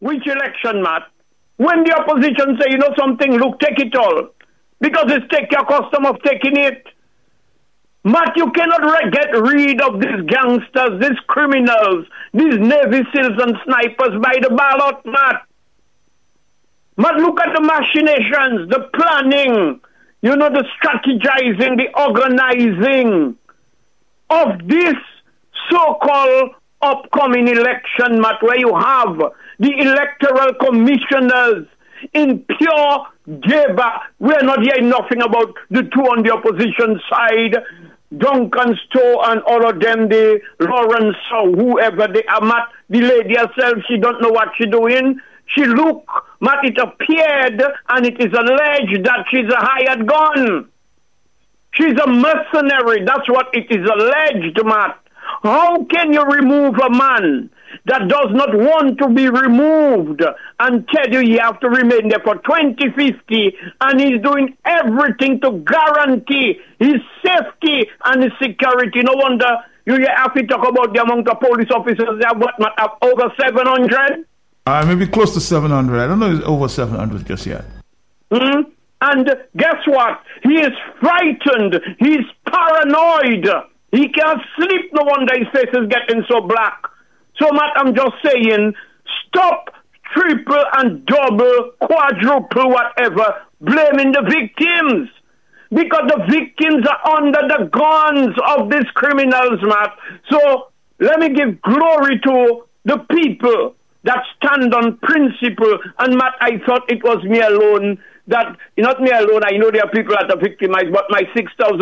Which election, Matt? When the opposition say, you know something, look, take it all. Because it's take your custom of taking it. Matt, you cannot get rid of these gangsters, these criminals, these Navy SEALs and snipers by the ballot, Matt. Matt, look at the machinations, the planning, you know, the strategizing, the organizing of this so-called upcoming election, Matt, where you have the electoral commissioners in pure Geba. We're not hearing nothing about the two on the opposition side, Duncan Stowe and all of them, the Lawrence or whoever they are, Matt. The lady herself, she don't know what she's doing. She look, Matt, it appeared and it is alleged that she's a hired gun. She's a mercenary. That's what it is alleged, Matt. How can you remove a man that does not want to be removed and tell you you have to remain there for 2050, and he's doing everything to guarantee his safety and his security? No wonder you have to talk about the amount of police officers they have, what, Matt, have over 700? Maybe close to 700. I don't know if it's over 700 just yet. Mm-hmm. And guess what? He is frightened. He's paranoid. He can't sleep. No wonder his face is getting so black. So, Matt, I'm just saying, stop triple and double, quadruple, whatever, blaming the victims. Because the victims are under the guns of these criminals, Matt. So, let me give glory to the people that stand on principle. And, Matt, I thought it was me alone. That, not me alone, I know there are people that are victimized, but my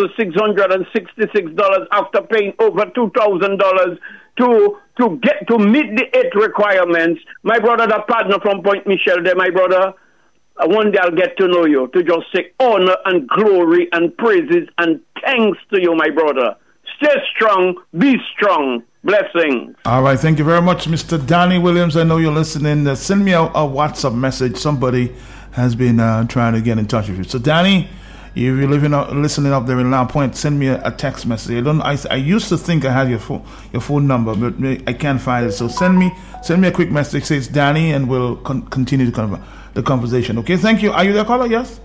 $6,666 after paying over $2,000 to get to meet the 8 requirements. My brother, the partner from Point Michel there, my brother, one day I'll get to know you, to just say honor and glory and praises and thanks to you, my brother. Stay strong, be strong. Blessings. All right, thank you very much, Mr. Danny Williams. I know you're listening. Send me a WhatsApp message. Somebody has been trying to get in touch with you. So, Danny, if you're listening up there in Long Point, send me a text message. I used to think I had your phone number, but I can't find it. So send me a quick message. Say it's Danny, and we'll continue the conversation. Okay, thank you. Are you there, caller? Yes.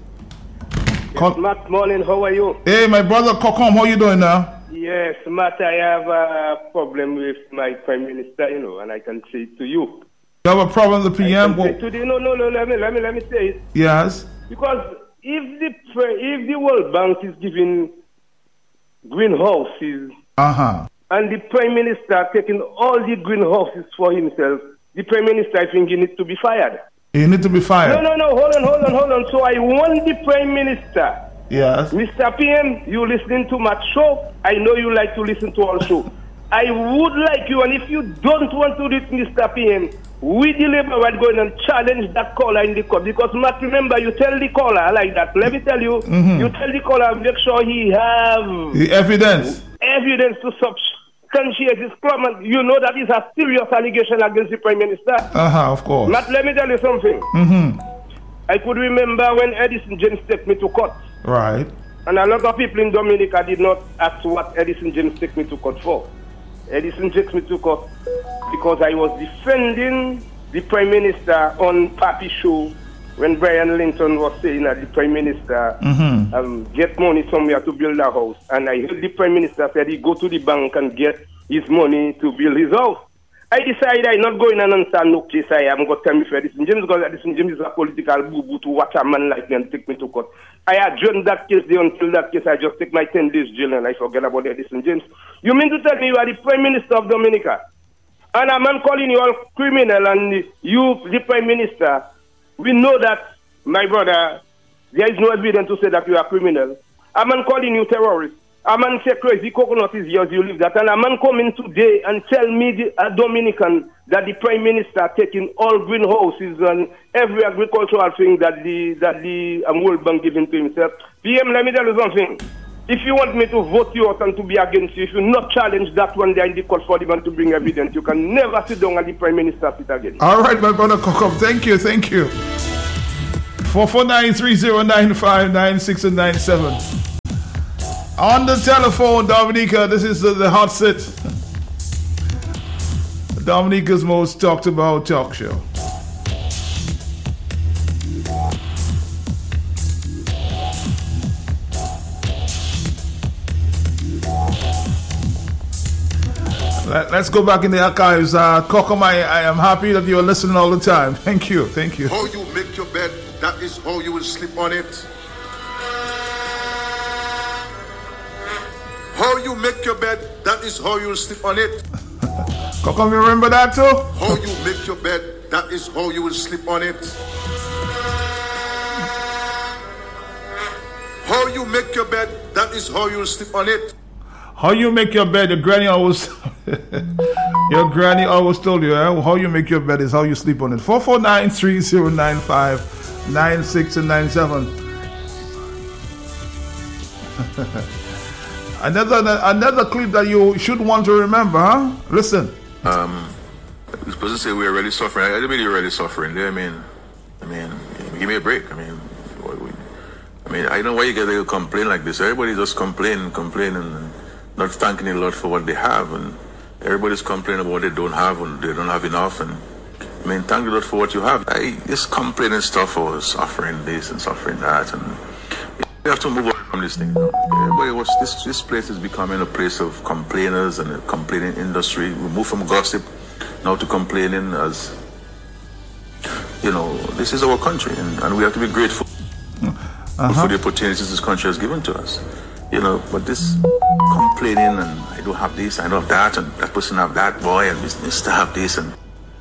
Matt, morning. How are you? Hey, my brother Kokom, how are you doing now? Yes, Matt, I have a problem with my Prime Minister, and I can say it to you. You have a problem with the PM? No, let me say it. Yes. Because if the World Bank is giving greenhouses, and the Prime Minister taking all the greenhouses for himself, the Prime Minister, I think he needs to be fired. He needs to be fired? No, hold on. So I want the Prime Minister. Yes. Mr. PM, you listening to my show? I know you like to listen to our show. I would like you, and if you don't want to do it, Mr. PM, we the Labour are going and challenge that caller in the court. Because, Matt, remember, you tell the caller like that. Let me tell you, you tell the caller, make sure he have the evidence to substantiate his claim. You know that is a serious allegation against the Prime Minister. Of course. Matt, let me tell you something. I could remember when Edison James took me to court. Right. And a lot of people in Dominica did not ask what Edison James took me to court for. Edison takes me to court because I was defending the Prime Minister on Papi Show when Brian Linton was saying that the Prime Minister get money somewhere to build a house. And I heard the Prime Minister said he go to the bank and get his money to build his house. I decided I'm not going and answer no case. I am going to tell me for Edison James because Edison James is a political boo-boo to watch a man like me and take me to court. I adjourned that case there until that case. I just take my 10 days jail and I forget about Edison James. You mean to tell me you are the Prime Minister of Dominica? And a man calling you all criminal and you, the Prime Minister, we know that, my brother, there is no evidence to say that you are criminal. A man calling you terrorist. A man say crazy coconut is yours, you live that. And a man come in today and tell me, a Dominican, that the Prime Minister taking all greenhouses and every agricultural thing that the World Bank giving to himself. PM, let me tell you something. If you want me to vote you out and to be against you, if you not challenge that one there in the court for the man to bring evidence, you can never sit down and the Prime Minister sit again. All right, my brother Kokom, thank you. 449-3095-96 and 97. On the telephone, Dominica, this is the hot sit. Dominica's most talked about talk show. Let's go back in the archives. Kokom, I am happy that you are listening all the time. Thank you. How you make your bed, that is how you will sleep on it. How you make your bed, that is how you will sleep on it. Kokom, you remember that too? How you make your bed, that is how you will sleep on it. How you make your bed, that is how you will sleep on it. How you make your bed, your granny always told you, how you make your bed is how you sleep on it. 449-3095-96 and 97. Another clip that you should want to remember, huh? Listen. You're supposed to say we're really suffering. I mean, you're really suffering. I mean, give me a break. I mean, I don't know why you get to complain like this. Everybody just complain and not thanking the Lord for what they have, and everybody's complaining about what they don't have and they don't have enough. And I mean, thank the Lord for what you have. I just complaining stuff or suffering this and suffering that, and we have to move on from this thing. Everybody this place is becoming a place of complainers and a complaining industry. We move from gossip now to complaining, as this is our country, and we have to be grateful for the opportunities this country has given to us. But this complaining and I don't have this, I don't have that, and that person have that, boy, and this to have this, and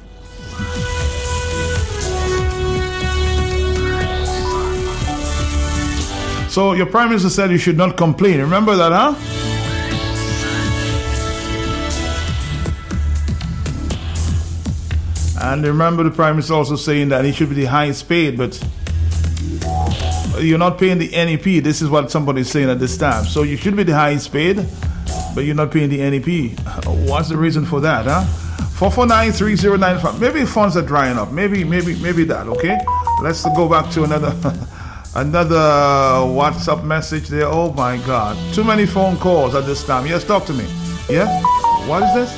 so your Prime Minister said you should not complain. Remember that, huh? And remember the Prime Minister also saying that he should be the highest paid, but you're not paying the NEP. This is what somebody's saying at this time. So you should be the highest paid, but you're not paying the NEP. What's the reason for that, huh? 449-3095. Maybe funds are drying up. Maybe that, okay? Let's go back to another WhatsApp message there. Oh my God. Too many phone calls at this time. Yes, talk to me. Yeah? What is this?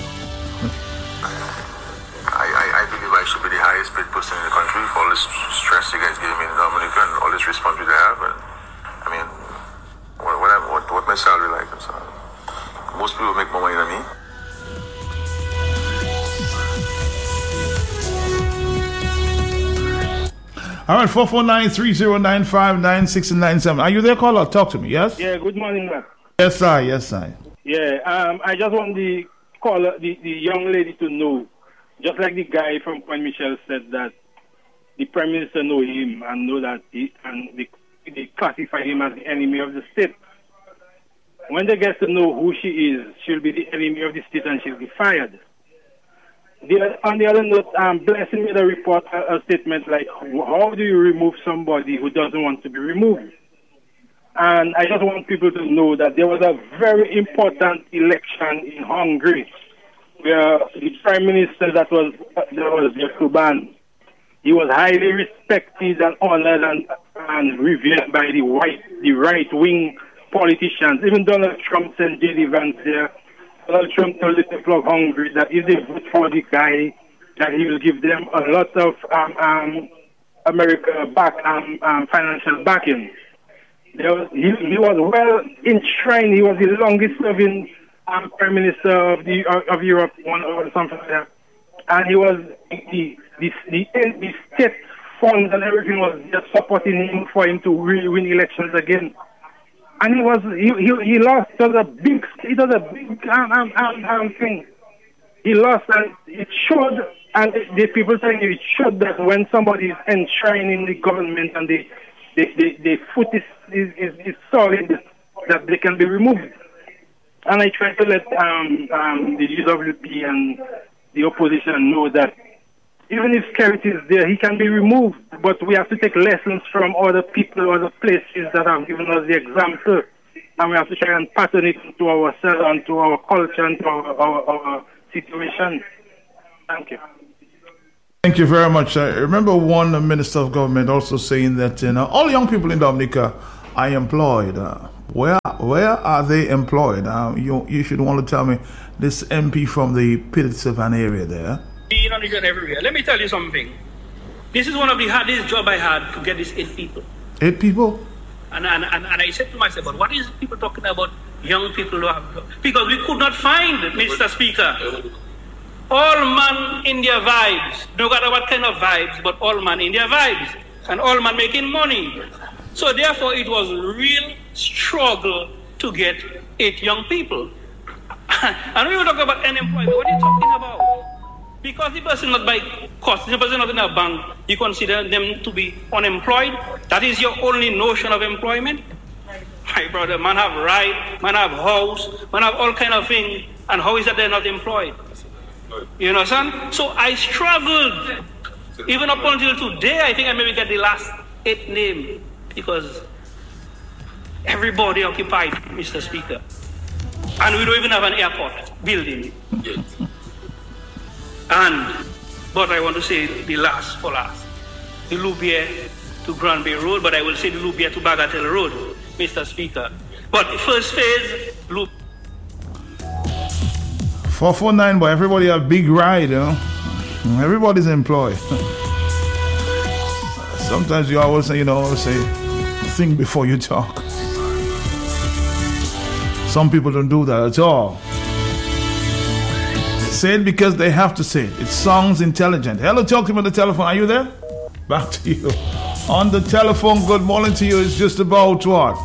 I believe I should be the highest paid person in the country for all this stress you guys give me in Dominica and all this responsibility I have. And I mean, what my salary like? So most people make more money than me. All right, 449-3095-96 and 97. Are you there, caller? Talk to me, yes? Yeah, good morning, Matt. Yes, I. Yeah, I just want the caller, the young lady to know, just like the guy from Point Michel said, that the Prime Minister know him and know that they classify him as the enemy of the state. When they get to know who she is, she'll be the enemy of the state and she'll be fired. On the other note, Blessing made a report, a statement like, how do you remove somebody who doesn't want to be removed? And I just want people to know that there was a very important election in Hungary where the Prime Minister that was Orban, he was highly respected and honored and revered by the right-wing politicians. Even Donald Trump sent J.D. Vance there. Donald Trump told the people of Hungary that if they vote for the guy, that he will give them a lot of financial backing. He was well enshrined. He was the longest-serving Prime Minister of Europe, or something like that. And he was the state funds and everything was just supporting him for him to really win elections again. And he lost. It was a big thing. He lost, and it showed. And the people saying it showed that when somebody is enshrined in the government and the foot is solid, that they can be removed. And I try to let the UWP and the opposition know that even if Kerry is there, he can be removed. But we have to take lessons from other people, other places that have given us the example. And we have to try and pattern it to ourselves and to our culture and to our situation. Thank you. Thank you very much. I remember one Minister of Government also saying that all young people in Dominica are employed. Where are they employed? You should want to tell me this MP from the Pittsburgh area there. Being on the ground everywhere. Let me tell you something. This is one of the hardest jobs I had to get these 8 people. 8 people? And I said to myself, but what is people talking about young people to have, because we could not find, Mr. Speaker, all man in their vibes, no matter what kind of vibes, but all man in their vibes, and all man making money. So therefore, it was real struggle to get 8 young people. And when we talk about unemployment, what are you talking about? Because the person not by cost, the person not in a bank, you consider them to be unemployed. That is your only notion of employment. My brother, man have right, man have house, man have all kind of things, and how is that they're not employed? You know, son? So I struggled. Even up until today, I think I maybe get the last 8 names, because everybody occupied, Mr. Speaker. And we don't even have an airport building. But I want to say the last for last. The Loubier to Granby Road, but I will say the Loubier to Bagatelle Road, Mr. Speaker. But the first phase, 449, but everybody have big ride, you know. Everybody's employed. Sometimes you always say, think before you talk. Some people don't do that at all. They say it because they have to say it. It sounds intelligent. Hello, talk to me on the telephone. Are you there? Back to you. On the telephone, good morning to you. It's just about what?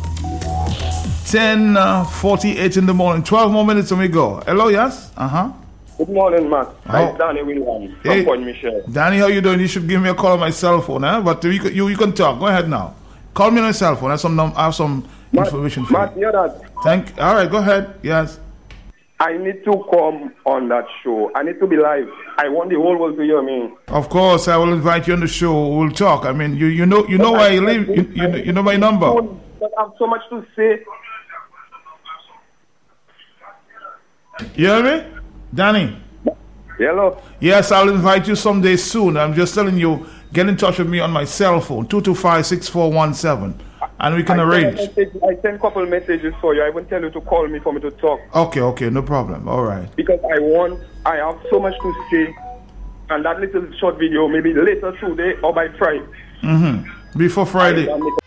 10:48 in the morning. 12 more minutes and we go. Hello, yes? Good morning, Matt. I'm Danny Williams from Point Michelle. Danny, how you doing? You should give me a call on my cell phone, but you can talk. Go ahead now. Call me on my cell phone. I have some information for Matt, you. hear that? All right, go ahead. Yes. I need to come on that show. I need to be live. I want the whole world to hear me. Of course, I will invite you on the show. We'll talk. I mean, you know where I live. You know my number. But I have so much to say. You hear me? Danny? Hello? Yes, I'll invite you someday soon. I'm just telling you, get in touch with me on my cell phone, 225-6417, and we can arrange. I send a couple messages for you. I won't tell you to call me for me to talk. Okay, no problem. All right. Because I have so much to say, and that little short video, maybe later today or by Friday. Before Friday.